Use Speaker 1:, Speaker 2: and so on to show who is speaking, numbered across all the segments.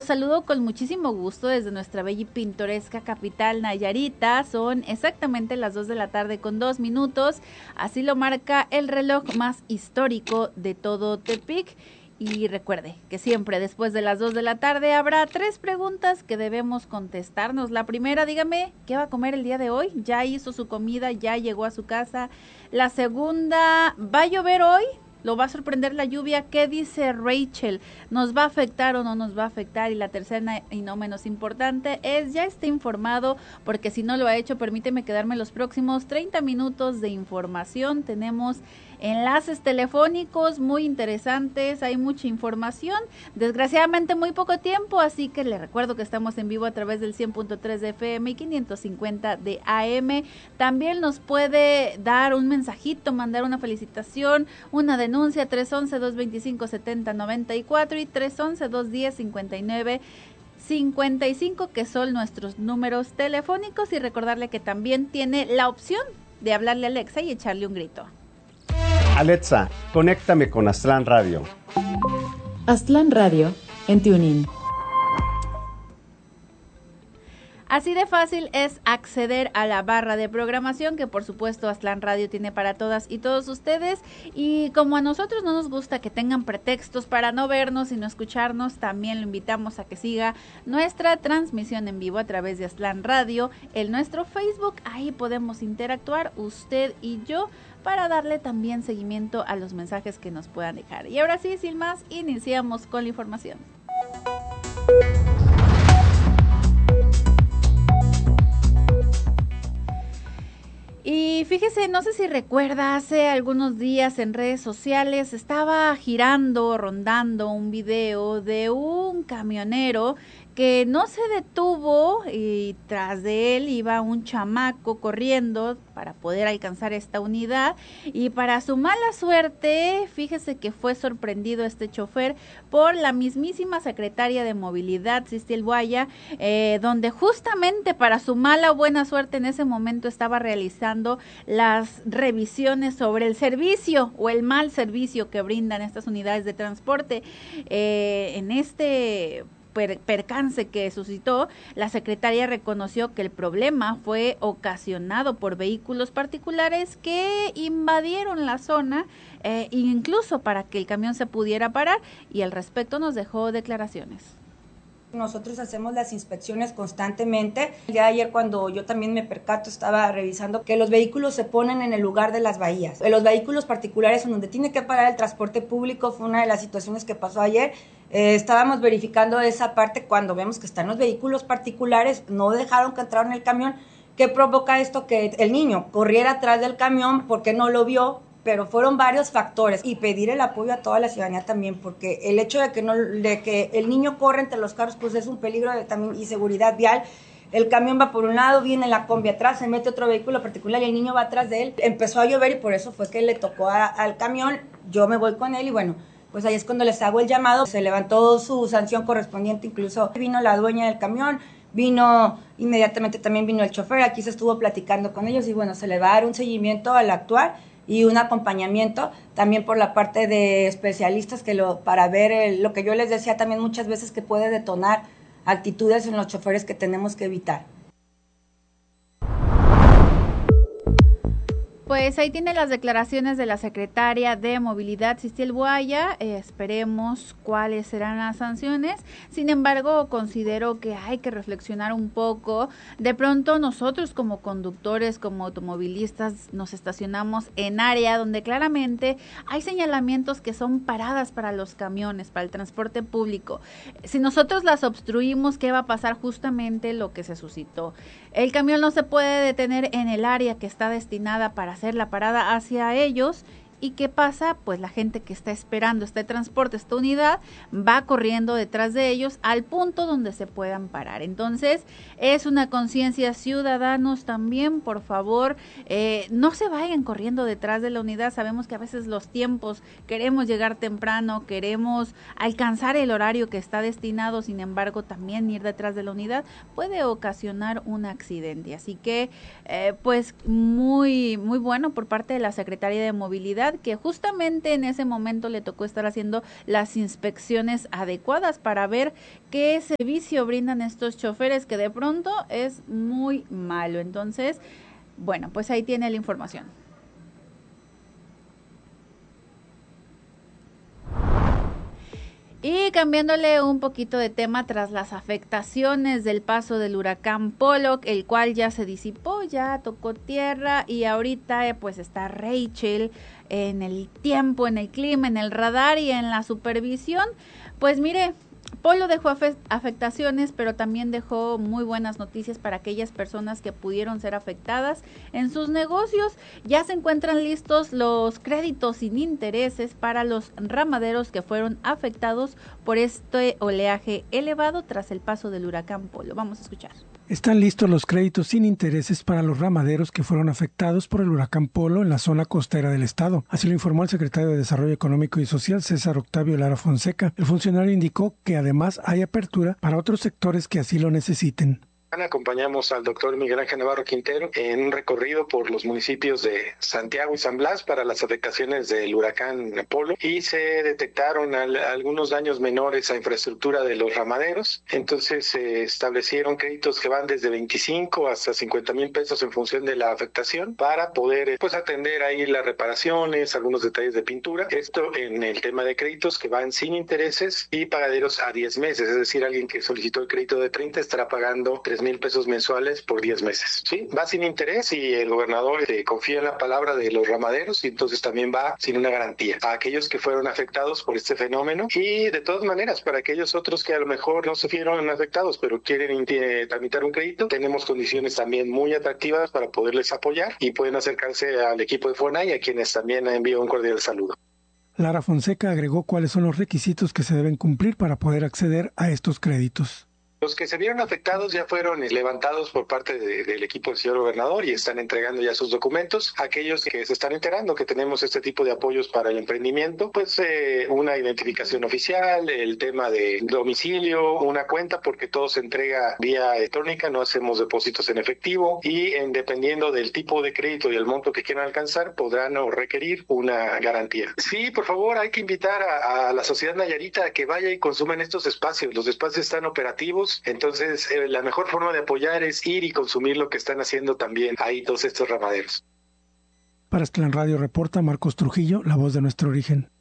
Speaker 1: saludo con muchísimo gusto desde nuestra bella y pintoresca capital Nayarita. Son exactamente las 2 de la tarde con 2 minutos. Así lo marca el reloj más histórico de todo Tepic. Y recuerde que siempre después de las 2 de la tarde habrá 3 preguntas que debemos contestarnos. La primera, dígame, ¿qué va a comer el día de hoy? ¿Ya hizo su comida? ¿Ya llegó a su casa? La segunda, ¿va a llover hoy? ¿Lo va a sorprender la lluvia? ¿Qué dice Rachel? ¿Nos va a afectar o no nos va a afectar? Y la tercera y no menos importante es, ¿ya está informado? Porque si no lo ha hecho, permíteme quedarme los próximos 30 minutos de información. Tenemos enlaces telefónicos muy interesantes, hay mucha información, desgraciadamente muy poco tiempo, así que le recuerdo que estamos en vivo a través del 100.3 de FM y 550 de AM. También nos puede dar un mensajito, mandar una felicitación, una denuncia, 311-225-7094 y 311-210-5955, que son nuestros números telefónicos, y recordarle que también tiene la opción de hablarle a Alexa y echarle un grito.
Speaker 2: Alexa, conéctame con Aztlán Radio.
Speaker 3: Aztlán Radio en TuneIn.
Speaker 1: Así de fácil es acceder a la barra de programación que por supuesto Aztlán Radio tiene para todas y todos ustedes, y como a nosotros no nos gusta que tengan pretextos para no vernos y no escucharnos, también lo invitamos a que siga nuestra transmisión en vivo a través de Aztlán Radio, en nuestro Facebook. Ahí podemos interactuar usted y yo para darle también seguimiento a los mensajes que nos puedan dejar. Y ahora sí, sin más, iniciamos con la información. Y fíjese, no sé si recuerda, hace algunos días en redes sociales estaba rondando un video de un camionero que no se detuvo y tras de él iba un chamaco corriendo para poder alcanzar esta unidad, y para su mala suerte, fíjese que fue sorprendido este chofer por la mismísima secretaria de Movilidad, Cistiel Guaya, donde justamente para su mala o buena suerte en ese momento estaba realizando las revisiones sobre el servicio o el mal servicio que brindan estas unidades de transporte. En este percance que suscitó, la secretaria reconoció que el problema fue ocasionado por vehículos particulares que invadieron la zona, incluso para que el camión se pudiera parar, y al respecto nos dejó declaraciones.
Speaker 4: Nosotros hacemos las inspecciones constantemente. El día de ayer, cuando yo también me percato, estaba revisando que los vehículos se ponen en el lugar de las bahías. Los vehículos particulares en donde tiene que parar el transporte público fue una de las situaciones que pasó ayer. Estábamos verificando esa parte cuando vemos que están los vehículos particulares, no dejaron que entraran en el camión. ¿Qué provoca esto? Que el niño corriera atrás del camión porque no lo vio, pero fueron varios factores, y pedir el apoyo a toda la ciudadanía también, porque el hecho de que el niño corre entre los carros, pues es un peligro también y seguridad vial. El camión va por un lado, viene la combi atrás, se mete otro vehículo particular y el niño va atrás de él. Empezó a llover y por eso fue que le tocó al camión. Yo me voy con él y bueno, pues ahí es cuando les hago el llamado. Se levantó su sanción correspondiente, incluso vino la dueña del camión, inmediatamente también vino el chofer, aquí se estuvo platicando con ellos y bueno, se le va a dar un seguimiento al actuar y un acompañamiento también por la parte de especialistas para ver lo que yo les decía también muchas veces, que puede detonar actitudes en los choferes que tenemos que evitar.
Speaker 1: Pues ahí tiene las declaraciones de la secretaria de Movilidad, Cistiel Guaya. Esperemos cuáles serán las sanciones. Sin embargo, considero que hay que reflexionar un poco. De pronto nosotros como conductores, como automovilistas, nos estacionamos en área donde claramente hay señalamientos que son paradas para los camiones, para el transporte público. Si nosotros las obstruimos, ¿qué va a pasar? Justamente lo que se suscitó. El camión no se puede detener en el área que está destinada para hacer la parada hacia ellos. ¿Y qué pasa? Pues la gente que está esperando este transporte, esta unidad, va corriendo detrás de ellos al punto donde se puedan parar. Entonces, es una conciencia, ciudadanos, también, por favor, no se vayan corriendo detrás de la unidad. Sabemos que a veces los tiempos, queremos llegar temprano, queremos alcanzar el horario que está destinado, sin embargo, también ir detrás de la unidad puede ocasionar un accidente. Así que, pues, muy, muy bueno por parte de la Secretaría de Movilidad movilidad, que justamente en ese momento le tocó estar haciendo las inspecciones adecuadas para ver qué servicio brindan estos choferes, que de pronto es muy malo. Entonces, bueno, pues ahí tiene la información. Y cambiándole un poquito de tema, tras las afectaciones del paso del huracán Pollock, el cual ya se disipó, ya tocó tierra, y ahorita pues está Rachel en el tiempo, en el clima, en el radar y en la supervisión. Pues mire, Polo dejó afectaciones, pero también dejó muy buenas noticias para aquellas personas que pudieron ser afectadas en sus negocios. Ya se encuentran listos los créditos sin intereses para los ramaderos que fueron afectados por este oleaje elevado tras el paso del huracán Polo. Vamos a escuchar.
Speaker 5: Están listos los créditos sin intereses para los ramaderos que fueron afectados por el huracán Polo en la zona costera del estado. Así lo informó el secretario de Desarrollo Económico y Social, César Octavio Lara Fonseca. El funcionario indicó que además hay apertura para otros sectores que así lo necesiten.
Speaker 6: Acompañamos al doctor Miguel Ángel Navarro Quintero en un recorrido por los municipios de Santiago y San Blas para las afectaciones del huracán Polo, y se detectaron algunos daños menores a infraestructura de los ramaderos. Entonces se establecieron créditos que van desde 25 hasta 50 mil pesos en función de la afectación para poder atender ahí las reparaciones, algunos detalles de pintura. Esto en el tema de créditos que van sin intereses y pagaderos a 10 meses, es decir, alguien que solicitó el crédito de 30 estará pagando 3,000 pesos mensuales por 10 meses. Sí, va sin interés y el gobernador confía en la palabra de los ramaderos, y entonces también va sin una garantía a aquellos que fueron afectados por este fenómeno. Y de todas maneras, para aquellos otros que a lo mejor no se vieron afectados pero quieren tramitar un crédito, tenemos condiciones también muy atractivas para poderles apoyar, y pueden acercarse al equipo de FONAI, a quienes también envío un cordial saludo.
Speaker 5: Lara Fonseca agregó cuáles son los requisitos que se deben cumplir para poder acceder a estos créditos.
Speaker 6: Los que se vieron afectados ya fueron levantados por parte del equipo del señor gobernador y están entregando ya sus documentos. Aquellos que se están enterando que tenemos este tipo de apoyos para el emprendimiento, pues una identificación oficial, el tema de domicilio, una cuenta, porque todo se entrega vía electrónica, no hacemos depósitos en efectivo, y dependiendo del tipo de crédito y el monto que quieran alcanzar, podrán requerir una garantía. Sí, por favor, hay que invitar a la sociedad nayarita a que vaya y consuma en estos espacios. Los espacios están operativos. Entonces, la mejor forma de apoyar es ir y consumir lo que están haciendo también ahí todos estos ramaderos.
Speaker 5: Para Aztlán Radio reporta Marcos Trujillo, la voz de nuestro origen.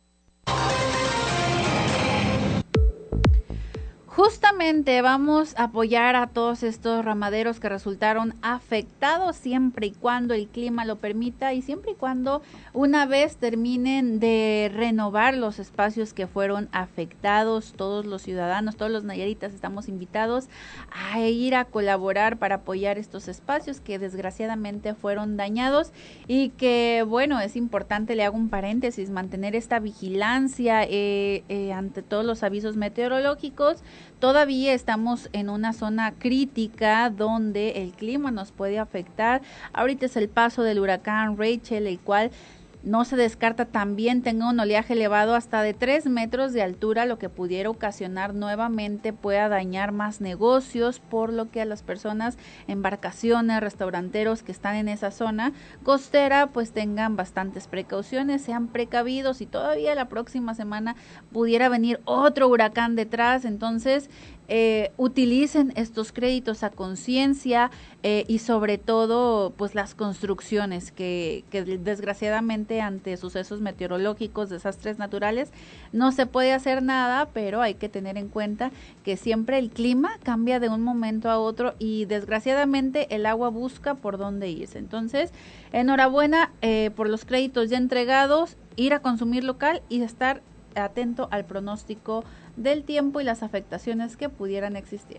Speaker 1: Justamente vamos a apoyar a todos estos ramaderos que resultaron afectados, siempre y cuando el clima lo permita y siempre y cuando una vez terminen de renovar los espacios que fueron afectados. Todos los ciudadanos, todos los nayaritas estamos invitados a ir a colaborar para apoyar estos espacios que desgraciadamente fueron dañados, y que bueno, es importante, le hago un paréntesis, mantener esta vigilancia ante todos los avisos meteorológicos. Todavía estamos en una zona crítica donde el clima nos puede afectar. Ahorita es el paso del huracán Rachel, el cual no se descarta también tenga un oleaje elevado hasta de 3 metros de altura, lo que pudiera ocasionar nuevamente pueda dañar más negocios, por lo que a las personas, embarcaciones, restauranteros que están en esa zona costera, pues tengan bastantes precauciones, sean precavidos, y todavía la próxima semana pudiera venir otro huracán detrás. Entonces utilicen estos créditos a conciencia, y sobre todo pues las construcciones que desgraciadamente ante sucesos meteorológicos, desastres naturales, no se puede hacer nada, pero hay que tener en cuenta que siempre el clima cambia de un momento a otro y desgraciadamente el agua busca por dónde irse. Entonces, enhorabuena por los créditos ya entregados, ir a consumir local y estar atento al pronóstico del tiempo y las afectaciones que pudieran existir.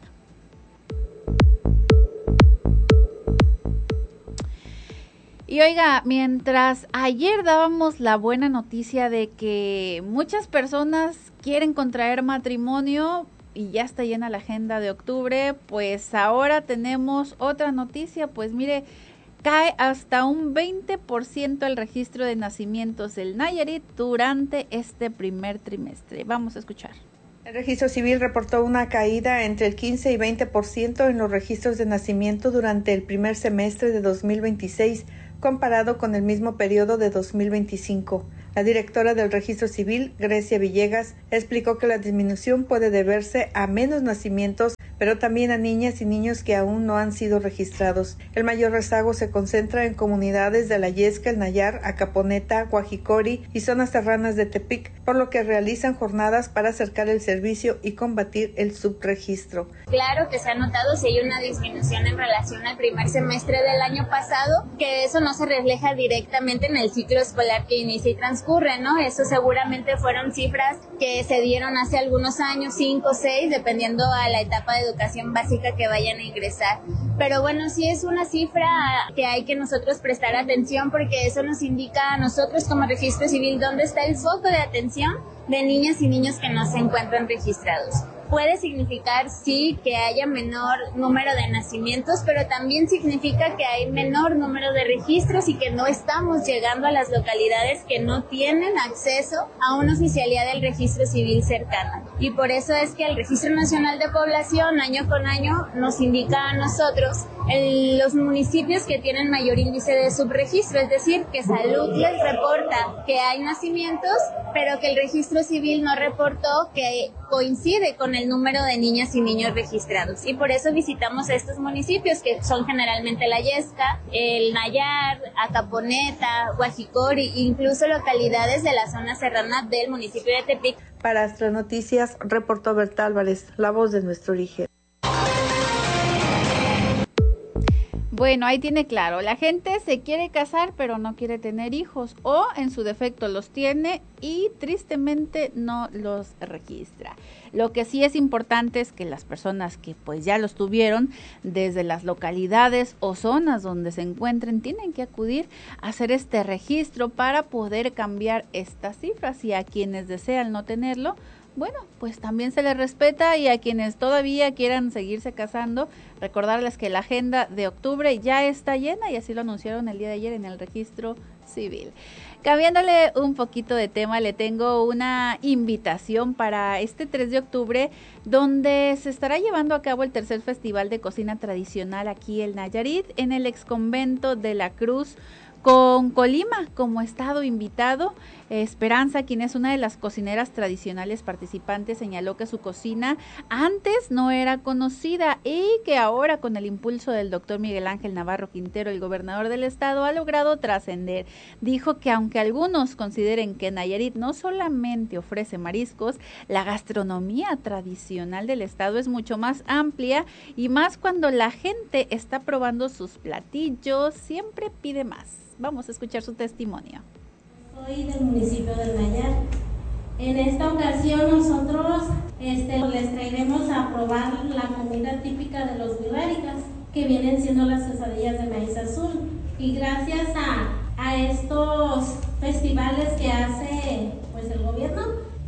Speaker 1: Y oiga, mientras ayer dábamos la buena noticia de que muchas personas quieren contraer matrimonio y ya está llena la agenda de octubre, pues ahora tenemos otra noticia. Pues mire, cae hasta un 20% el registro de nacimientos del Nayarit durante este primer trimestre. Vamos a escuchar.
Speaker 7: El Registro Civil reportó una caída entre el 15 y 20% en los registros de nacimiento durante el primer semestre de 2026, comparado con el mismo periodo de 2025. La directora del Registro Civil, Grecia Villegas, explicó que la disminución puede deberse a menos nacimientos, pero también a niñas y niños que aún no han sido registrados. El mayor rezago se concentra en comunidades de La Yesca, El Nayar, Acaponeta, Guajicori y zonas serranas de Tepic, por lo que realizan jornadas para acercar el servicio y combatir el subregistro.
Speaker 8: Claro que se ha notado si hay una disminución en relación al primer semestre del año pasado, que eso no se refleja directamente en el ciclo escolar que inicia y transcurre, ¿no? Eso seguramente fueron cifras que se dieron hace algunos años, 5 o 6, dependiendo a la etapa de educación básica que vayan a ingresar. Pero bueno, sí es una cifra que hay que nosotros prestar atención, porque eso nos indica a nosotros como Registro Civil dónde está el foco de atención de niñas y niños que no se encuentran registrados. Puede significar, sí, que haya menor número de nacimientos, pero también significa que hay menor número de registros y que no estamos llegando a las localidades que no tienen acceso a una oficialía del registro civil cercana. Y por eso es que el Registro Nacional de Población, año con año, nos indica a nosotros los municipios que tienen mayor índice de subregistro, es decir, que Salud les reporta que hay nacimientos, pero que el registro civil no reportó que coincide con el número de niñas y niños registrados. Y por eso visitamos estos municipios, que son generalmente La Yesca, El Nayar, Acaponeta, Guajicori, incluso localidades de la zona serrana del municipio de Tepic.
Speaker 7: Para Astronoticias, reportó Berta Álvarez, la voz de nuestro origen.
Speaker 1: Bueno, ahí tiene claro, la gente se quiere casar pero no quiere tener hijos, o en su defecto los tiene y tristemente no los registra. Lo que sí es importante es que las personas que pues ya los tuvieron, desde las localidades o zonas donde se encuentren, tienen que acudir a hacer este registro para poder cambiar estas cifras, y a quienes desean no tenerlo, bueno, pues también se les respeta, y a quienes todavía quieran seguirse casando, recordarles que la agenda de octubre ya está llena, y así lo anunciaron el día de ayer en el Registro Civil. Cambiándole un poquito de tema, le tengo una invitación para este 3 de octubre, donde se estará llevando a cabo el tercer Festival de Cocina Tradicional aquí en Nayarit, en el exconvento de la Cruz, con Colima como estado invitado. Esperanza, quien es una de las cocineras tradicionales participantes, señaló que su cocina antes no era conocida y que ahora, con el impulso del doctor Miguel Ángel Navarro Quintero, el gobernador del estado, ha logrado trascender. Dijo que aunque algunos consideren que Nayarit no solamente ofrece mariscos, la gastronomía tradicional del estado es mucho más amplia, y más cuando la gente está probando sus platillos, siempre pide más. Vamos a escuchar su testimonio.
Speaker 9: Soy del municipio del Nayar. En esta ocasión nosotros les traeremos a probar la comida típica de los Wibáricas, que vienen siendo las quesadillas de maíz azul. Y gracias a estos festivales que hace pues el gobierno,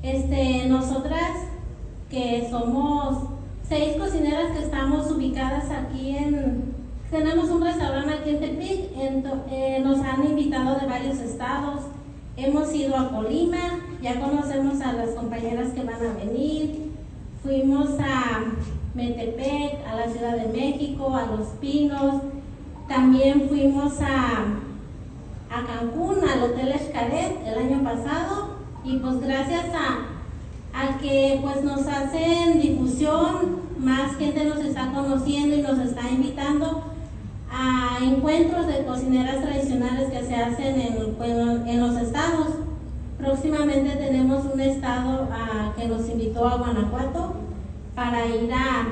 Speaker 9: nosotras que somos 6 cocineras que estamos ubicadas aquí tenemos un restaurante aquí en Tepic, nos han invitado de varios estados. Hemos ido a Colima, ya conocemos a las compañeras que van a venir. Fuimos a Metepec, a la Ciudad de México, a Los Pinos. También fuimos a Cancún, al Hotel Xcaret el año pasado. Y pues gracias a que pues nos hacen difusión, más gente nos está conociendo y nos está invitando a encuentros de cocineras tradicionales que se hacen en los estados. Próximamente tenemos un estado que nos invitó a Guanajuato para ir a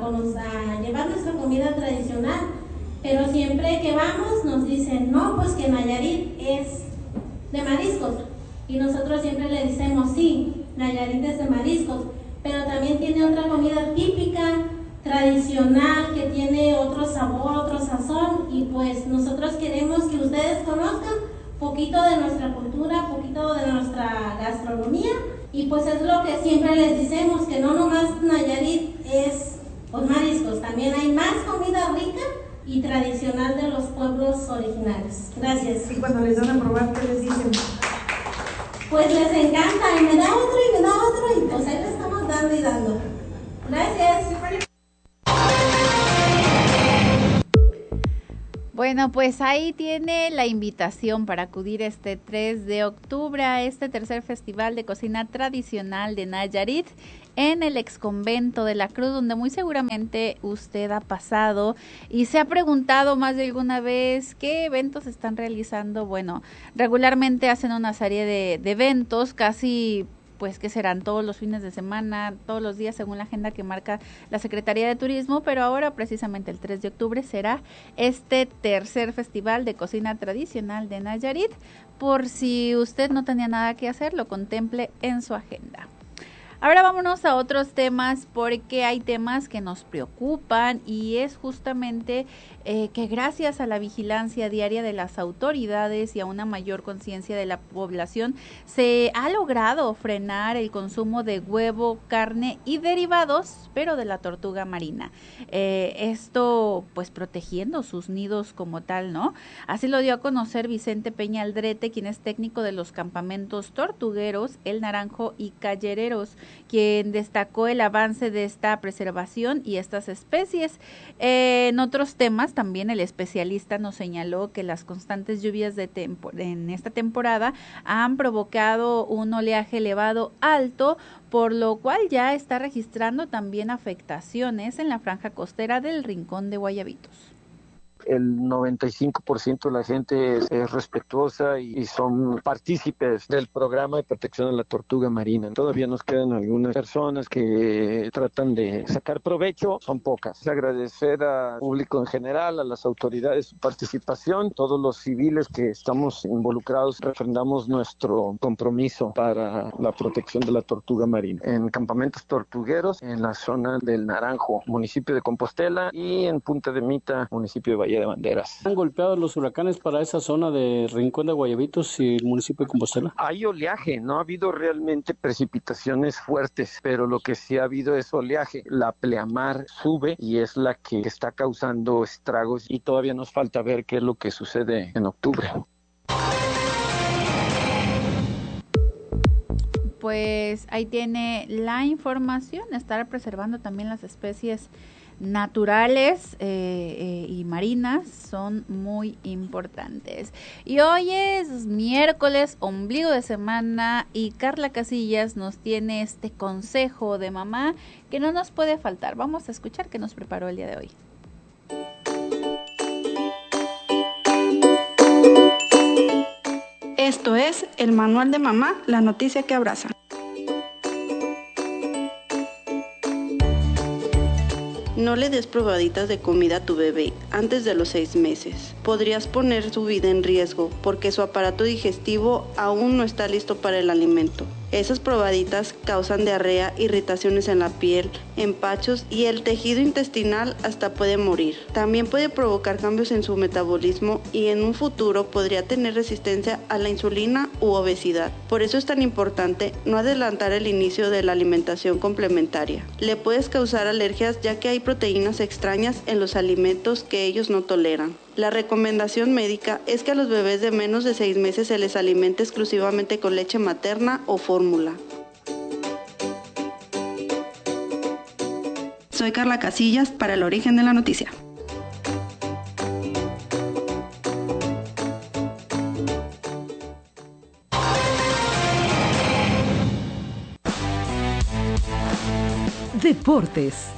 Speaker 9: llevar nuestra comida tradicional, pero siempre que vamos nos dicen, no, pues que Nayarit es de mariscos, y nosotros siempre le decimos, sí, Nayarit es de mariscos, pero también tiene otra comida típica, tradicional, que tiene otro sabor, otro sazón, y pues nosotros queremos que ustedes conozcan poquito de nuestra cultura, poquito de nuestra gastronomía, y pues es lo que siempre les decimos, que no nomás Nayarit es los mariscos, también hay más comida rica y tradicional de los pueblos originarios. Gracias.
Speaker 7: Y cuando les dan a probar, ¿qué les dicen?
Speaker 9: Pues les encanta, y me da otro, y pues ahí le estamos dando y dando. Gracias.
Speaker 1: Bueno, pues ahí tiene la invitación para acudir este 3 de octubre a este tercer Festival de Cocina Tradicional de Nayarit en el exconvento de la Cruz, donde muy seguramente usted ha pasado y se ha preguntado más de alguna vez qué eventos están realizando. Bueno, regularmente hacen una serie de eventos, casi pues que serán todos los fines de semana, todos los días según la agenda que marca la Secretaría de Turismo, pero ahora precisamente el 3 de octubre será este tercer Festival de Cocina Tradicional de Nayarit. Por si usted no tenía nada que hacer, lo contemple en su agenda. Ahora vámonos a otros temas, porque hay temas que nos preocupan y es justamente que gracias a la vigilancia diaria de las autoridades y a una mayor conciencia de la población se ha logrado frenar el consumo de huevo, carne y derivados, pero de la tortuga marina. Esto pues protegiendo sus nidos como tal, ¿no? Así lo dio a conocer Vicente Peña Aldrete, quien es técnico de los campamentos tortugueros, El Naranjo y Callereros, quien destacó el avance de esta preservación y estas especies. En otros temas, también el especialista nos señaló que las constantes lluvias en esta temporada han provocado un oleaje elevado alto, por lo cual ya está registrando también afectaciones en la franja costera del Rincón de Guayabitos.
Speaker 10: El 95% de la gente es respetuosa y son partícipes del programa de protección de la tortuga marina. Todavía nos quedan algunas personas que tratan de sacar provecho, son pocas. Agradecer al público en general, a las autoridades su participación, todos los civiles que estamos involucrados, refrendamos nuestro compromiso para la protección de la tortuga marina. En campamentos tortugueros, en la zona del Naranjo, municipio de Compostela, y en Punta de Mita, municipio de Bahía de Banderas.
Speaker 11: ¿Han golpeado los huracanes para esa zona de Rincón de Guayabitos y el municipio de Compostela?
Speaker 10: Hay oleaje, no ha habido realmente precipitaciones fuertes, pero lo que sí ha habido es oleaje. La pleamar sube y es la que está causando estragos y todavía nos falta ver qué es lo que sucede en octubre.
Speaker 1: Pues ahí tiene la información, estar preservando también las especies naturales y marinas son muy importantes. Y hoy es miércoles, ombligo de semana, y Carla Casillas nos tiene este consejo de mamá que no nos puede faltar. Vamos a escuchar qué nos preparó el día de hoy.
Speaker 12: Esto es el Manual de Mamá, la noticia que abraza. No le des probaditas de comida a tu bebé antes de los 6 meses. Podrías poner su vida en riesgo porque su aparato digestivo aún no está listo para el alimento. Esas probaditas causan diarrea, irritaciones en la piel, empachos y el tejido intestinal hasta puede morir. También puede provocar cambios en su metabolismo y en un futuro podría tener resistencia a la insulina u obesidad. Por eso es tan importante no adelantar el inicio de la alimentación complementaria. Le puedes causar alergias ya que hay proteínas extrañas en los alimentos que ellos no toleran. La recomendación médica es que a los bebés de menos de 6 meses se les alimente exclusivamente con leche materna o fórmula. Soy Carla Casillas para El Origen de la Noticia.
Speaker 3: Deportes.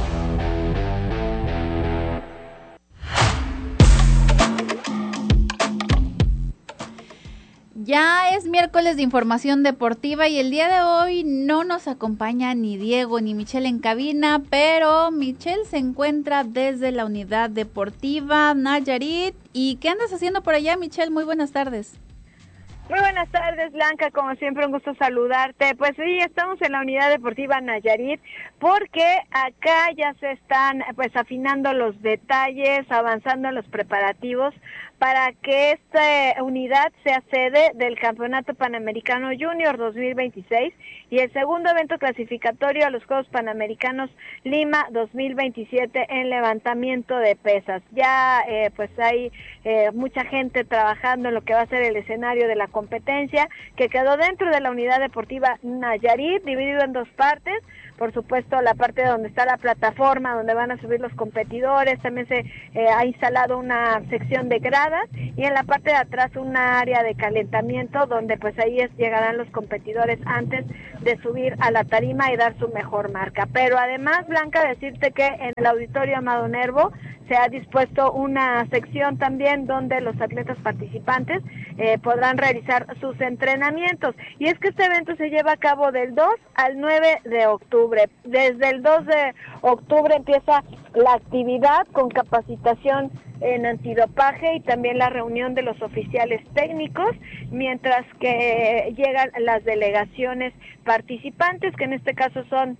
Speaker 1: Ya es miércoles de información deportiva y el día de hoy no nos acompaña ni Diego ni Michelle en cabina, pero Michelle se encuentra desde la unidad deportiva Nayarit. ¿Y qué andas haciendo por allá, Michelle? Muy buenas tardes.
Speaker 13: Muy buenas tardes, Blanca, como siempre un gusto saludarte. Pues sí, estamos en la unidad deportiva Nayarit porque acá ya se están pues afinando los detalles, avanzando en los preparativos para que esta unidad sea sede del Campeonato Panamericano Junior 2026 y el segundo evento clasificatorio a los Juegos Panamericanos Lima 2027 en levantamiento de pesas. Ya pues hay mucha gente trabajando en lo que va a ser el escenario de la competencia, que quedó dentro de la unidad deportiva Nayarit, dividido en 2 partes. por supuesto, la parte donde está la plataforma, donde van a subir los competidores, también se ha instalado una sección de gradas, y en la parte de atrás una área de calentamiento, donde pues ahí llegarán los competidores antes de subir a la tarima y dar su mejor marca. Pero además, Blanca, decirte que en el Auditorio Amado Nervo se ha dispuesto una sección también donde los atletas participantes podrán realizar sus entrenamientos. Y es que este evento se lleva a cabo del 2 al 9 de octubre. Desde el 2 de octubre empieza la actividad con capacitación en antidopaje y también la reunión de los oficiales técnicos, mientras que llegan las delegaciones participantes, que en este caso son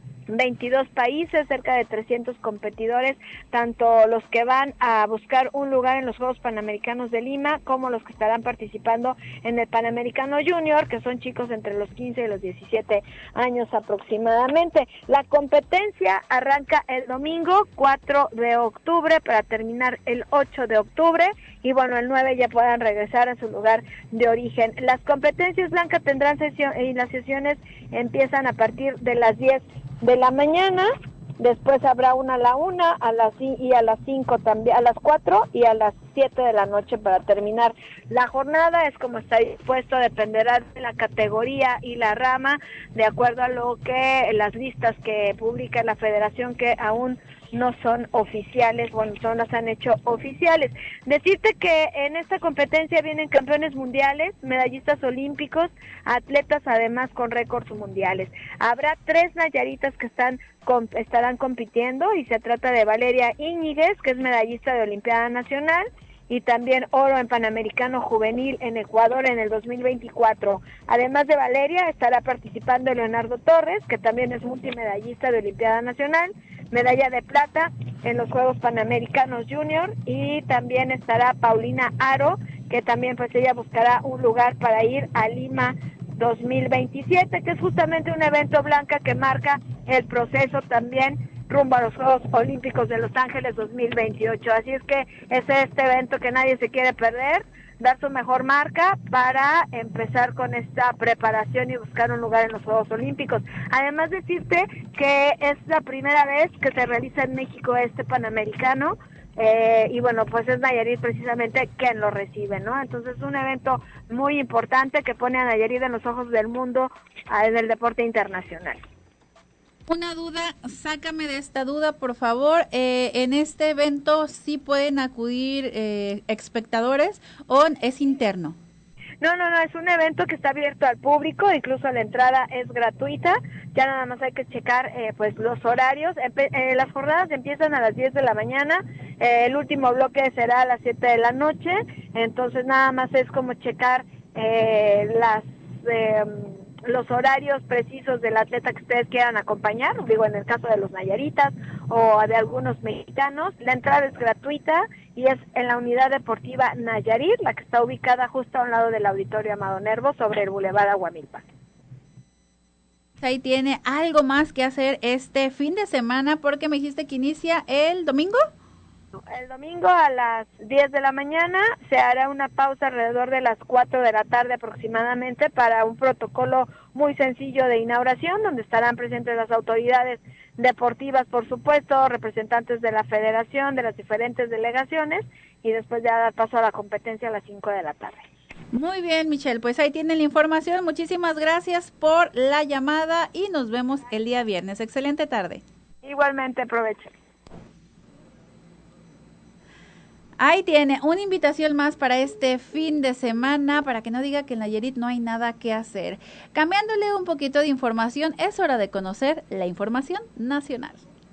Speaker 13: 22 países, cerca de 300 competidores, tanto los que van a buscar un lugar en los Juegos Panamericanos de Lima, como los que estarán participando en el Panamericano Junior, que son chicos entre los 15 y los 17 años aproximadamente. La competencia arranca el domingo 4 de octubre para terminar el 8 de octubre, y bueno, el 9 ya puedan regresar a su lugar de origen. Las competencias, Blanca, tendrán sesión, y las sesiones empiezan a partir de las 10 de la mañana, después habrá una a la 1, y a las 5 también, a las 4 y a las 7 de la noche para terminar la jornada. Es como está dispuesto, dependerá de la categoría y la rama, de acuerdo a lo que las listas que publica la federación, que aún no son oficiales, bueno, las han hecho oficiales. Decirte que en esta competencia vienen campeones mundiales, medallistas olímpicos, atletas además con récords mundiales. Habrá 3 nayaritas que estarán compitiendo, y se trata de Valeria Íñiguez, que es medallista de Olimpiada Nacional, y también oro en Panamericano Juvenil en Ecuador en el 2024. Además de Valeria, estará participando Leonardo Torres, que también es multimedallista de Olimpiada Nacional, medalla de plata en los Juegos Panamericanos Junior, y también estará Paulina Aro, que también pues ella buscará un lugar para ir a Lima 2027, que es justamente un evento, Blanca, que marca el proceso también rumbo a los Juegos Olímpicos de Los Ángeles 2028. Así es que es este evento que nadie se quiere perder, dar su mejor marca para empezar con esta preparación y buscar un lugar en los Juegos Olímpicos. Además, decirte que es la primera vez que se realiza en México este Panamericano, y bueno, pues es Nayarit precisamente quien lo recibe, ¿no? Entonces es un evento muy importante que pone a Nayarit en los ojos del mundo en el deporte internacional.
Speaker 1: Una duda, sácame de esta duda, por favor. ¿En este evento sí pueden acudir espectadores o es interno?
Speaker 13: No, es un evento que está abierto al público, incluso la entrada es gratuita. Ya nada más hay que checar pues los horarios. Las jornadas empiezan a las 10 de la mañana, el último bloque será a las 7 de la noche, entonces nada más es como checar los horarios precisos del atleta que ustedes quieran acompañar, digo, en el caso de los nayaritas o de algunos mexicanos. La entrada es gratuita y es en la unidad deportiva Nayarit, la que está ubicada justo a un lado del Auditorio Amado Nervo, sobre el Boulevard Aguamilpa.
Speaker 1: Ahí tiene algo más que hacer este fin de semana, porque me dijiste que inicia el domingo.
Speaker 13: El domingo a las 10 de la mañana se hará una pausa alrededor de las 4 de la tarde aproximadamente para un protocolo muy sencillo de inauguración, donde estarán presentes las autoridades deportivas, por supuesto, representantes de la federación, de las diferentes delegaciones, y después ya dar paso a la competencia a las 5 de la tarde.
Speaker 1: Muy bien, Michelle, pues ahí tienen la información. Muchísimas gracias por la llamada y nos vemos el día viernes. Excelente tarde.
Speaker 13: Igualmente, aprovechen.
Speaker 1: Ahí tiene una invitación más para este fin de semana, para que no diga que en Nayarit no hay nada que hacer. Cambiándole un poquito de información, es hora de conocer la información nacional.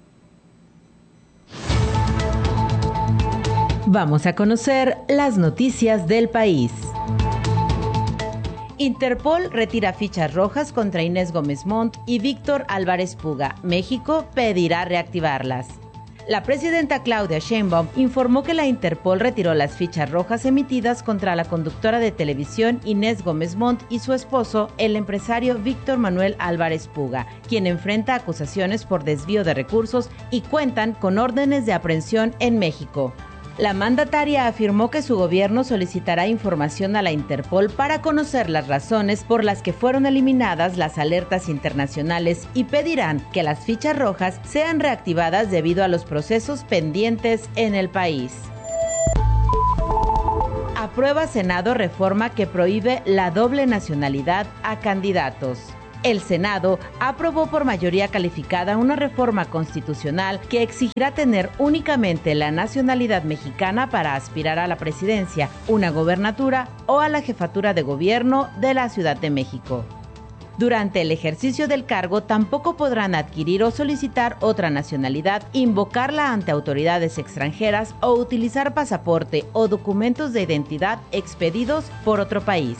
Speaker 14: Vamos a conocer las noticias del país. Interpol retira fichas rojas contra Inés Gómez Montt y Víctor Álvarez Puga. México pedirá reactivarlas. La presidenta Claudia Sheinbaum informó que la Interpol retiró las fichas rojas emitidas contra la conductora de televisión Inés Gómez Montt y su esposo, el empresario Víctor Manuel Álvarez Puga, quien enfrenta acusaciones por desvío de recursos y cuentan con órdenes de aprehensión en México. La mandataria afirmó que su gobierno solicitará información a la Interpol para conocer las razones por las que fueron eliminadas las alertas internacionales y pedirán que las fichas rojas sean reactivadas debido a los procesos pendientes en el país. Aprueba Senado reforma que prohíbe la doble nacionalidad a candidatos. El Senado aprobó por mayoría calificada una reforma constitucional que exigirá tener únicamente la nacionalidad mexicana para aspirar a la presidencia, una gobernatura o a la jefatura de gobierno de la Ciudad de México. Durante el ejercicio del cargo tampoco podrán adquirir o solicitar otra nacionalidad, invocarla ante autoridades extranjeras o utilizar pasaporte o documentos de identidad expedidos por otro país.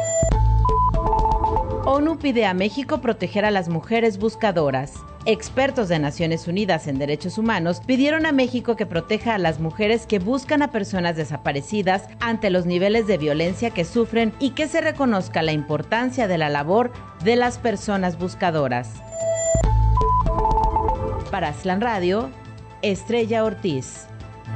Speaker 14: ONU pide a México proteger a las mujeres buscadoras. Expertos de Naciones Unidas en Derechos Humanos pidieron a México que proteja a las mujeres que buscan a personas desaparecidas ante los niveles de violencia que sufren y que se reconozca la importancia de la labor de las personas buscadoras. Para Aztlán Radio, Estrella Ortiz.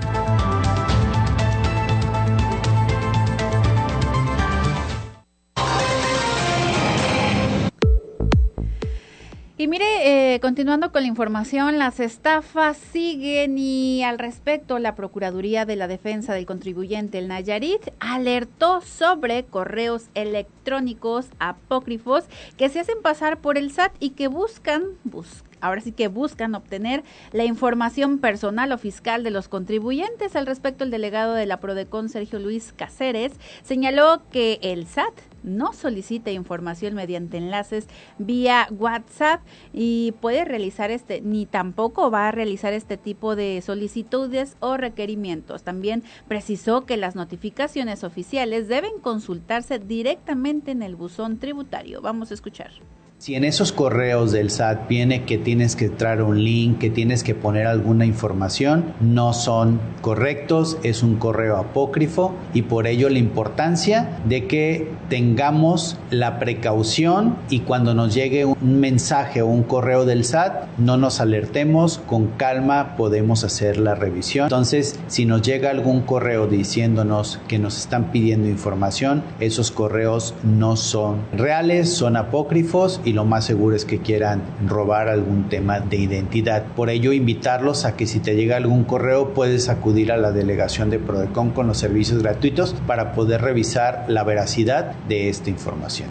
Speaker 1: Y mire, continuando con la información, las estafas siguen y al respecto la Procuraduría de la Defensa del Contribuyente, el Nayarit, alertó sobre correos electrónicos apócrifos que se hacen pasar por el SAT y que buscan obtener la información personal o fiscal de los contribuyentes. Al respecto, el delegado de la Prodecon, Sergio Luis Cáceres, señaló que el SAT no solicita información mediante enlaces vía WhatsApp y puede realizar ni tampoco va a realizar este tipo de solicitudes o requerimientos. También precisó que las notificaciones oficiales deben consultarse directamente en el buzón tributario. Vamos a escuchar.
Speaker 15: Si en esos correos del SAT viene que tienes que entrar un link, que tienes que poner alguna información, no son correctos, es un correo apócrifo y por ello la importancia de que tengamos la precaución y cuando nos llegue un mensaje o un correo del SAT, no nos alertemos, con calma podemos hacer la revisión. Entonces, si nos llega algún correo diciéndonos que nos están pidiendo información, esos correos no son reales, son apócrifos y lo más seguro es que quieran robar algún tema de identidad. Por ello, invitarlos a que si te llega algún correo puedes acudir a la delegación de Prodecon con los servicios gratuitos para poder revisar la veracidad de esta información.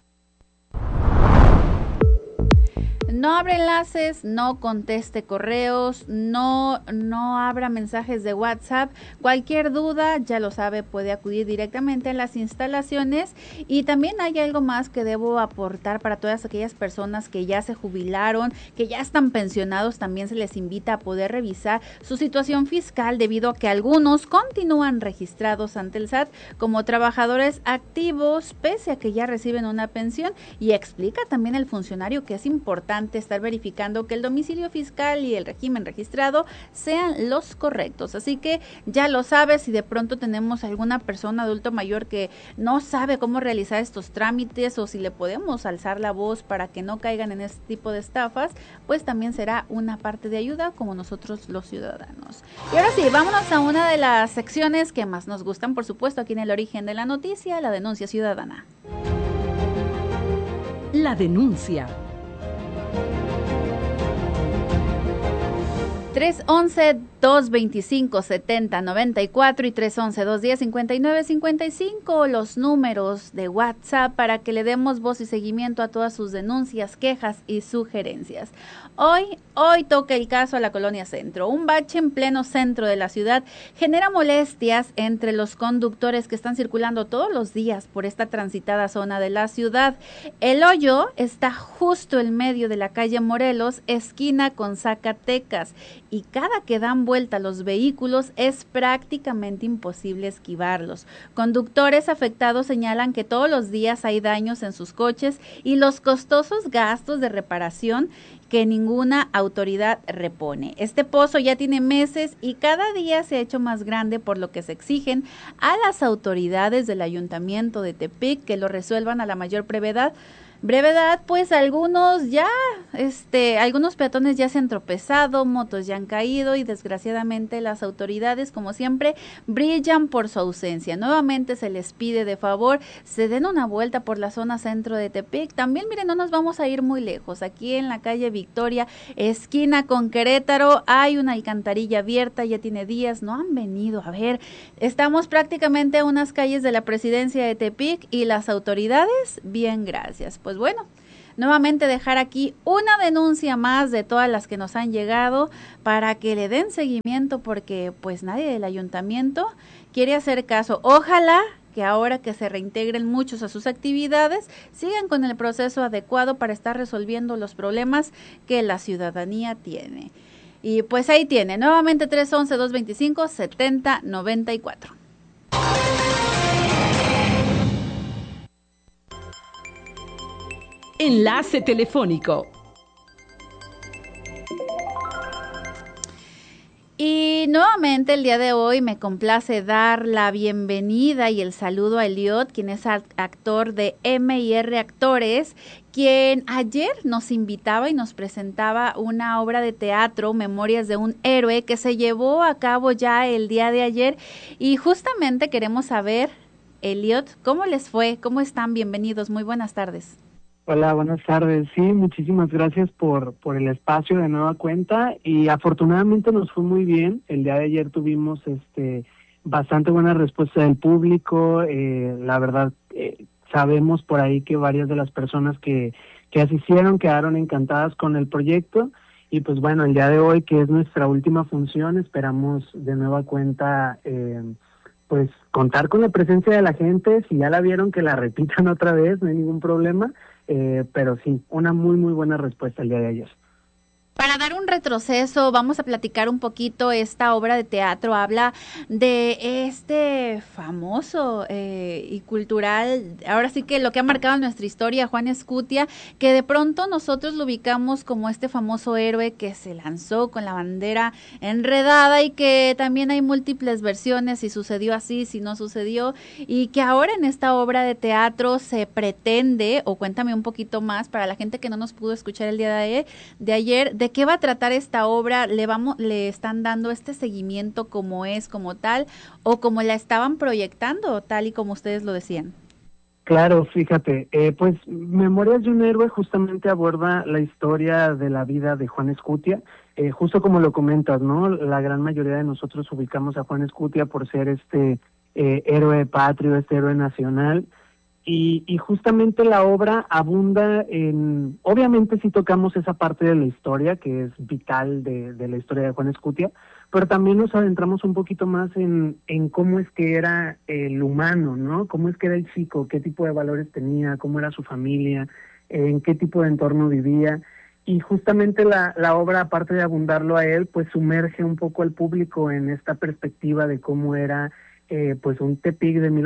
Speaker 1: No abra enlaces, no conteste correos, no abra mensajes de WhatsApp. Cualquier duda, ya lo sabe, puede acudir directamente a las instalaciones. Y también hay algo más que debo aportar para todas aquellas personas que ya se jubilaron, que ya están pensionados. También se les invita a poder revisar su situación fiscal debido a que algunos continúan registrados ante el SAT como trabajadores activos pese a que ya reciben una pensión. Y explica también el funcionario que es importante estar verificando que el domicilio fiscal y el régimen registrado sean los correctos. Así que ya lo sabes, si de pronto tenemos alguna persona adulto mayor que no sabe cómo realizar estos trámites o si le podemos alzar la voz para que no caigan en este tipo de estafas, pues también será una parte de ayuda como nosotros los ciudadanos. Y ahora sí, vámonos a una de las secciones que más nos gustan, por supuesto, aquí en El Origen de la Noticia, la denuncia ciudadana.
Speaker 16: La denuncia.
Speaker 1: 311-225-7094 y 311-210-5955, los números de WhatsApp para que le demos voz y seguimiento a todas sus denuncias, quejas y sugerencias. Hoy toca el caso a la Colonia Centro. Un bache en pleno centro de la ciudad genera molestias entre los conductores que están circulando todos los días por esta transitada zona de la ciudad. El hoyo está justo en medio de la calle Morelos, esquina con Zacatecas, y cada que dan vuelta los vehículos es prácticamente imposible esquivarlos. Conductores afectados señalan que todos los días hay daños en sus coches y los costosos gastos de reparación que ninguna autoridad repone. Este pozo ya tiene meses y cada día se ha hecho más grande, por lo que se exigen a las autoridades del Ayuntamiento de Tepic que lo resuelvan a la mayor brevedad. brevedad, pues algunos peatones ya se han tropezado, motos ya han caído y desgraciadamente las autoridades, como siempre, brillan por su ausencia. Nuevamente se les pide de favor, se den una vuelta por la zona centro de Tepic. También, miren, no nos vamos a ir muy lejos. Aquí en la calle Victoria, esquina con Querétaro, hay una alcantarilla abierta, ya tiene días, no han venido a ver. Estamos prácticamente a unas calles de la presidencia de Tepic y las autoridades, bien, gracias. Pues bueno, nuevamente dejar aquí una denuncia más de todas las que nos han llegado para que le den seguimiento, porque pues nadie del ayuntamiento quiere hacer caso. Ojalá que ahora que se reintegren muchos a sus actividades, sigan con el proceso adecuado para estar resolviendo los problemas que la ciudadanía tiene. Y pues ahí tiene, nuevamente 311-225-7094.
Speaker 16: Enlace telefónico.
Speaker 1: Y nuevamente el día de hoy me complace dar la bienvenida y el saludo a Eliot, quien es actor de M&R Actores, quien ayer nos invitaba y nos presentaba una obra de teatro, Memorias de un héroe, que se llevó a cabo ya el día de ayer. Y justamente queremos saber, Eliot, ¿cómo les fue? ¿Cómo están? Bienvenidos, muy buenas tardes.
Speaker 17: Hola, buenas tardes. Sí, muchísimas gracias por el espacio de nueva cuenta y afortunadamente nos fue muy bien. El día de ayer tuvimos bastante buena respuesta del público. La verdad, sabemos por ahí que varias de las personas que asistieron quedaron encantadas con el proyecto y pues bueno, el día de hoy, que es nuestra última función, esperamos de nueva cuenta pues contar con la presencia de la gente. Si ya la vieron, que la repitan otra vez, no hay ningún problema. Pero sí, una muy buena respuesta el día de ayer.
Speaker 1: Para dar un retroceso, vamos a platicar un poquito. Esta obra de teatro habla de este famoso y cultural, ahora sí que lo que ha marcado nuestra historia, Juan Escutia, que de pronto nosotros lo ubicamos como este famoso héroe que se lanzó con la bandera enredada y que también hay múltiples versiones, si sucedió así, si no sucedió, y que ahora en esta obra de teatro se pretende, o cuéntame un poquito más para la gente que no nos pudo escuchar el día de ayer, ¿de qué va a tratar esta obra? ¿Le están dando este seguimiento como es, como tal, o como la estaban proyectando, tal y como ustedes lo decían?
Speaker 17: Claro, fíjate, pues Memorias de un héroe justamente aborda la historia de la vida de Juan Escutia, justo como lo comentas, ¿no? La gran mayoría de nosotros ubicamos a Juan Escutia por ser este héroe patrio, este héroe nacional. Y justamente la obra abunda en, obviamente sí tocamos esa parte de la historia que es vital de la historia de Juan Escutia, pero también nos adentramos un poquito más en cómo es que era el humano, ¿no? Cómo es que era el chico, qué tipo de valores tenía, cómo era su familia, en qué tipo de entorno vivía. Y justamente la obra, aparte de abundarlo a él, pues sumerge un poco al público en esta perspectiva de cómo era pues un Tepic de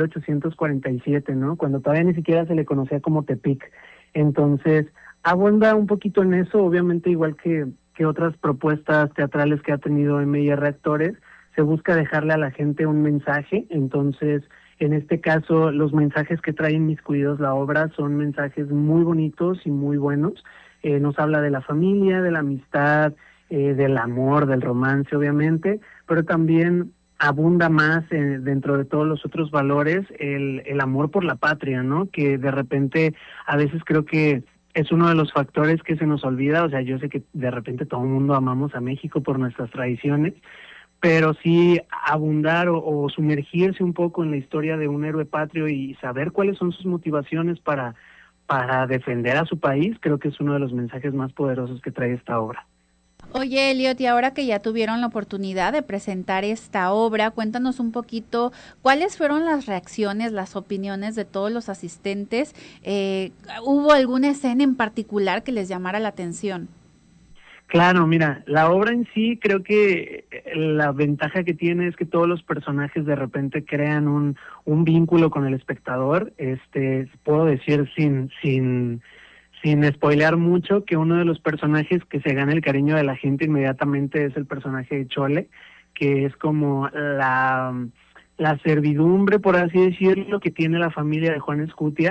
Speaker 17: 1847, ¿no? Cuando todavía ni siquiera se le conocía como Tepic. Entonces, abunda un poquito en eso, obviamente igual que otras propuestas teatrales que ha tenido M&R Actores, se busca dejarle a la gente un mensaje. Entonces, en este caso, los mensajes que trae inmiscuidos la obra son mensajes muy bonitos y muy buenos. Nos habla de la familia, de la amistad, del amor, del romance, obviamente, pero también abunda más dentro de todos los otros valores el amor por la patria, ¿no? Que de repente a veces creo que es uno de los factores que se nos olvida. O sea, yo sé que de repente todo el mundo amamos a México por nuestras tradiciones, pero sí abundar o sumergirse un poco en la historia de un héroe patrio y saber cuáles son sus motivaciones para defender a su país, creo que es uno de los mensajes más poderosos que trae esta obra.
Speaker 1: Oye, Eliot, y ahora que ya tuvieron la oportunidad de presentar esta obra, cuéntanos un poquito cuáles fueron las reacciones, las opiniones de todos los asistentes. ¿Hubo alguna escena en particular que les llamara la atención?
Speaker 17: Claro, mira, la obra en sí creo que la ventaja que tiene es que todos los personajes de repente crean un vínculo con el espectador. Puedo decir sin spoilear mucho que uno de los personajes que se gana el cariño de la gente inmediatamente es el personaje de Chole, que es como la servidumbre, por así decirlo, que tiene la familia de Juan Escutia.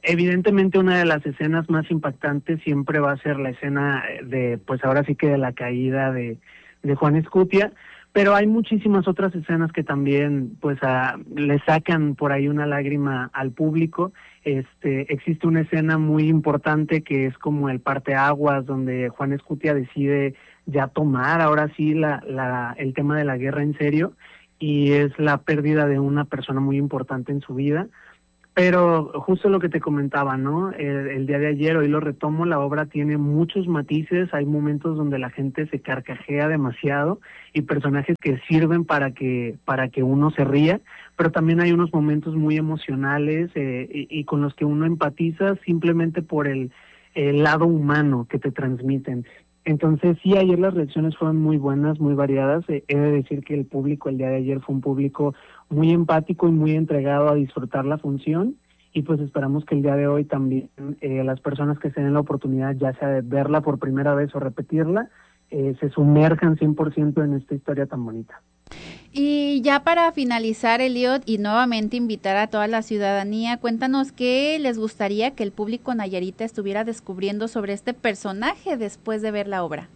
Speaker 17: Evidentemente una de las escenas más impactantes siempre va a ser la escena de, pues ahora sí que de la caída de Juan Escutia, pero hay muchísimas otras escenas que también pues le sacan por ahí una lágrima al público. Existe una escena muy importante que es como el parteaguas, donde Juan Escutia decide ya tomar ahora sí el tema de la guerra en serio, y es la pérdida de una persona muy importante en su vida. Pero justo lo que te comentaba, ¿no? El día de ayer, hoy lo retomo, la obra tiene muchos matices, hay momentos donde la gente se carcajea demasiado y personajes que sirven para que uno se ría, pero también hay unos momentos muy emocionales y con los que uno empatiza simplemente por el lado humano que te transmiten. Entonces sí, ayer las reacciones fueron muy buenas, muy variadas. He de decir que el público el día de ayer fue un público muy empático y muy entregado a disfrutar la función, y pues esperamos que el día de hoy también las personas que se den la oportunidad, ya sea de verla por primera vez o repetirla, se sumerjan 100% en esta historia tan bonita.
Speaker 1: Y ya para finalizar, Eliot, y nuevamente invitar a toda la ciudadanía, cuéntanos qué les gustaría que el público nayarita estuviera descubriendo sobre este personaje después de ver la obra.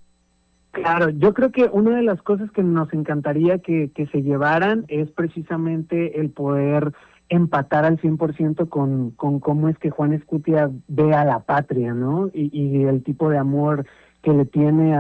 Speaker 17: Claro, yo creo que una de las cosas que nos encantaría que se llevaran es precisamente el poder empatar al 100% con cómo es que Juan Escutia ve a la patria, ¿no? Y el tipo de amor que le tiene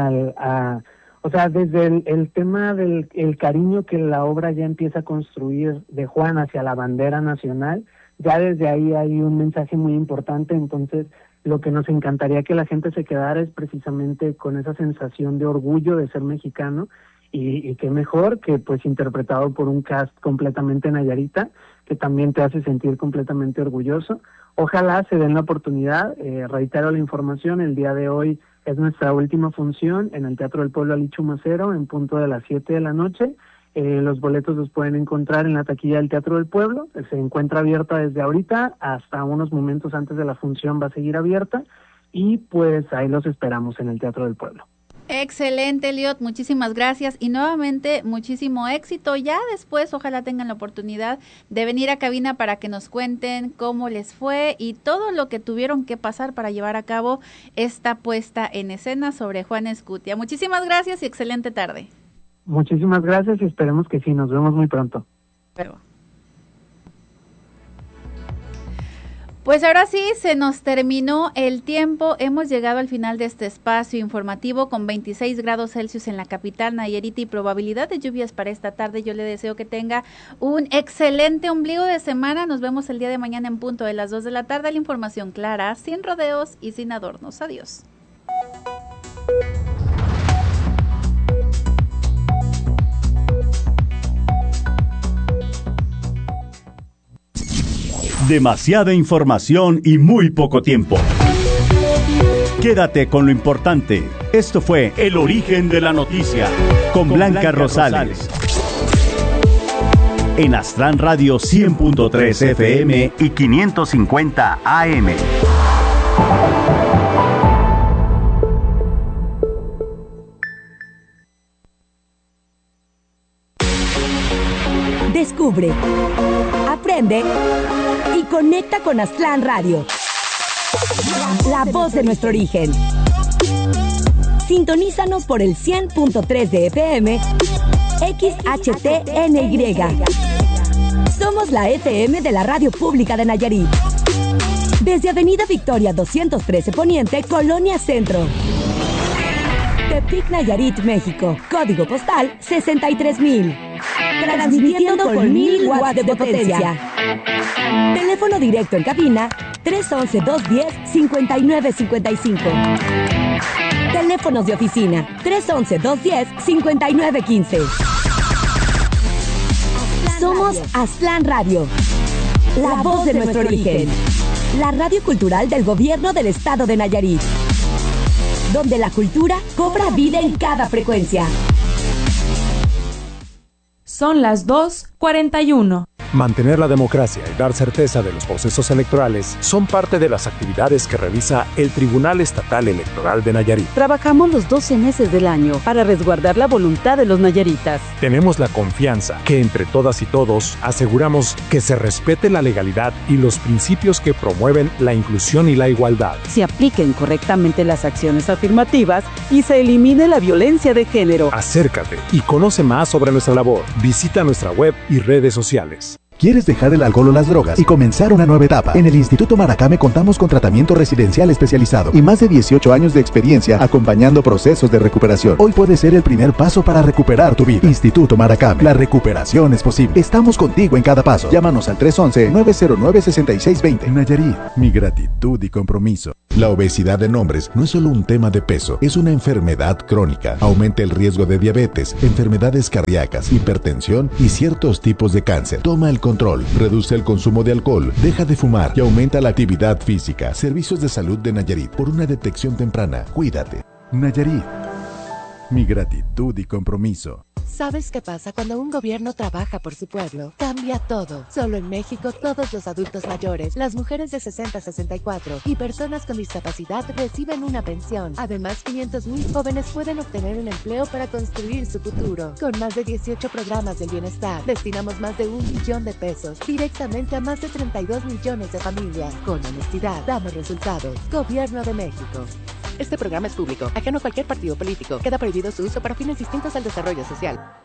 Speaker 17: o sea, desde el tema del el cariño que la obra ya empieza a construir de Juan hacia la bandera nacional, ya desde ahí hay un mensaje muy importante. Entonces, lo que nos encantaría que la gente se quedara es precisamente con esa sensación de orgullo de ser mexicano, y qué mejor que pues interpretado por un cast completamente nayarita, que también te hace sentir completamente orgulloso. Ojalá se den la oportunidad. Reitero la información, el día de hoy es nuestra última función en el Teatro del Pueblo Alicho Macero, en punto de las 7 de la noche. Los boletos los pueden encontrar en la taquilla del Teatro del Pueblo. Se encuentra abierta desde ahorita hasta unos momentos antes de la función, va a seguir abierta, y pues ahí los esperamos en el Teatro del Pueblo.
Speaker 1: Excelente, Eliot, muchísimas gracias y nuevamente muchísimo éxito. Ya después ojalá tengan la oportunidad de venir a cabina para que nos cuenten cómo les fue y todo lo que tuvieron que pasar para llevar a cabo esta puesta en escena sobre Juan Escutia. Muchísimas gracias y excelente tarde.
Speaker 17: Muchísimas gracias y esperemos que sí, nos vemos muy pronto.
Speaker 1: Pues ahora sí, se nos terminó el tiempo. Hemos llegado al final de este espacio informativo con 26 grados Celsius en la capital nayarita y probabilidad de lluvias para esta tarde. Yo le deseo que tenga un excelente ombligo de semana. Nos vemos el día de mañana en punto de las 2 de la tarde. La información clara, sin rodeos y sin adornos. Adiós.
Speaker 18: Demasiada información y muy poco tiempo. Quédate con lo importante. Esto fue El Origen de la Noticia con Blanca Rosales. En Aztlán Radio 100.3 FM y 550 AM.
Speaker 19: Descubre, aprende y conecta con Aztlán Radio, la voz de nuestro origen. Sintonízanos por el 100.3 de FM, XHTNY. Somos la FM de la Radio Pública de Nayarit. Desde Avenida Victoria 213 Poniente, Colonia Centro. Tepic, Nayarit, México. Código postal 63,000. Transmitiendo con 1000 watts de potencia. Teléfono directo en cabina 311-210-5955. Teléfonos de oficina 311-210-5915. Somos Aztlán Radio, la voz de nuestro origen. La radio cultural del gobierno del estado de Nayarit, donde la cultura cobra vida en cada frecuencia.
Speaker 3: Son las 2:41.
Speaker 20: Mantener la democracia y dar certeza de los procesos electorales son parte de las actividades que realiza el Tribunal Estatal Electoral de Nayarit.
Speaker 21: Trabajamos los 12 meses del año para resguardar la voluntad de los nayaritas.
Speaker 20: Tenemos la confianza que entre todas y todos aseguramos que se respete la legalidad y los principios que promueven la inclusión y la igualdad.
Speaker 21: Se apliquen correctamente las acciones afirmativas y se elimine la violencia de género.
Speaker 20: Acércate y conoce más sobre nuestra labor. Visita nuestra web y redes sociales.
Speaker 22: ¿Quieres dejar el alcohol o las drogas y comenzar una nueva etapa? En el Instituto Maracame contamos con tratamiento residencial especializado y más de 18 años de experiencia acompañando procesos de recuperación. Hoy puede ser el primer paso para recuperar tu vida. Instituto Maracame, la recuperación es posible. Estamos contigo en cada paso. Llámanos al 311-909-6620.
Speaker 23: Nayarit, mi gratitud y compromiso. La obesidad en hombres no es solo un tema de peso, es una enfermedad crónica. Aumenta el riesgo de diabetes, enfermedades cardíacas, hipertensión y ciertos tipos de cáncer. Toma el control, reduce el consumo de alcohol, deja de fumar y aumenta la actividad física. Servicios de Salud de Nayarit, por una detección temprana. Cuídate. Nayarit, mi gratitud y compromiso.
Speaker 24: ¿Sabes qué pasa cuando un gobierno trabaja por su pueblo? Cambia todo. Solo en México, todos los adultos mayores, las mujeres de 60 a 64 y personas con discapacidad reciben una pensión. Además, 500,000 jóvenes pueden obtener un empleo para construir su futuro. Con más de 18 programas del bienestar, destinamos más de 1 billón de pesos directamente a más de 32 millones de familias. Con honestidad, damos resultados. Gobierno de México. Este programa es público, ajeno a cualquier partido político. Queda prohibido su uso para fines distintos al desarrollo social.